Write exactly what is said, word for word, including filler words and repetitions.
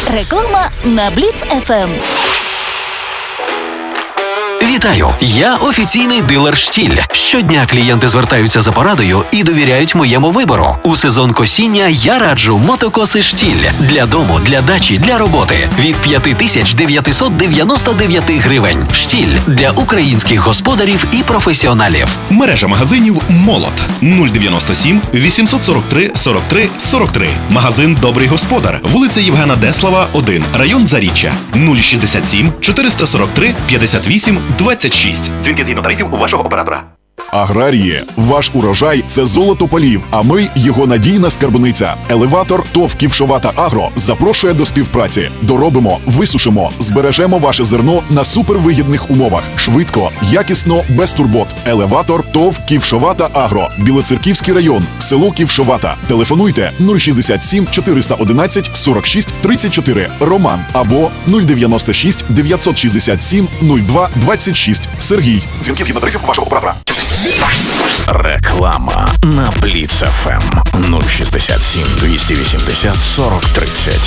Реклама на Бліц еф ем. Вітаю! Я офіційний дилер «Штіль». Щодня клієнти звертаються за порадою і довіряють моєму вибору. У сезон косіння я раджу мотокоси «Штіль» для дому, для дачі, для роботи від п'ять тисяч дев'ятсот дев'яносто дев'ять гривень. «Штіль» для українських господарів і професіоналів. Мережа магазинів «Молот» нуль дев'яносто сім вісімсот сорок три сорок три сорок три. Магазин «Добрий господар», вулиця Євгена Деслава, один, район Заріччя. нуль шістдесят сім чотириста сорок три п'ятдесят вісім двадцять шість. Дзвінки згідно тарифів у вашого оператора. Аграрії, ваш урожай – це золото полів, а ми – його надійна скарбниця. Елеватор ТОВ «Ківшовата Агро» запрошує до співпраці. Доробимо, висушимо, збережемо ваше зерно на супервигідних умовах. Швидко, якісно, без турбот. Елеватор ТОВ «Ківшовата Агро», Білоцерківський район, село Ківшовата. Телефонуйте нуль шістдесят сім чотириста одинадцять сорок шість тридцять чотири Роман або нуль дев'яносто шість дев'ятсот шістдесят сім нуль два двадцять шість Сергій. Дзвінки згідно тарифів у вашого оператора. Реклама на Бліц еф ем нуль шістдесят сім двісті вісімдесят сорок тридцять.